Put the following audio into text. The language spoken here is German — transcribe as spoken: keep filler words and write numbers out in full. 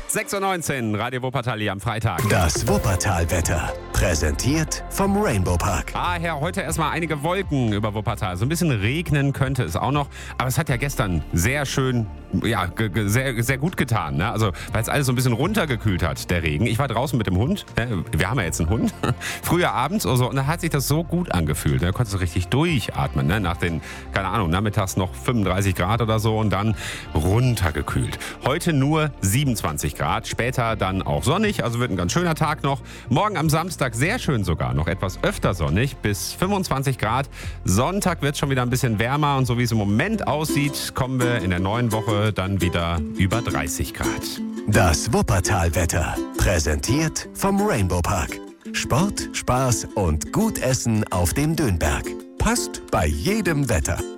sechs Uhr neunzehn, Radio Wuppertal hier am Freitag. Das Wuppertal-Wetter, präsentiert vom Rainbow Park. Ah, ja, heute erstmal einige Wolken über Wuppertal. So ein bisschen regnen könnte es auch noch. Aber es hat ja gestern sehr schön, ja, g- g- sehr, sehr gut getan. Ne? Also, weil es alles so ein bisschen runtergekühlt hat, der Regen. Ich war draußen mit dem Hund. Ne? Wir haben ja jetzt einen Hund. Früher abends oder so. Und da hat sich das so gut angefühlt. Da konntest du richtig durchatmen. Ne? Nach den, keine Ahnung, nachmittags noch fünfunddreißig Grad oder so. Und dann runtergekühlt. Heute nur siebenundzwanzig Grad. Später dann auch sonnig. Also wird ein ganz schöner Tag noch. Morgen am Samstag sehr schön sogar. Noch etwas öfter sonnig. Bis fünfundzwanzig Grad. Sonntag wird es schon wieder ein bisschen wärmer. Und so wie es im Moment aussieht, kommen wir in der neuen Woche dann wieder über dreißig Grad. Das Wuppertal-Wetter, präsentiert vom Rainbow Park. Sport, Spaß und gut Essen auf dem Dönberg. Passt bei jedem Wetter.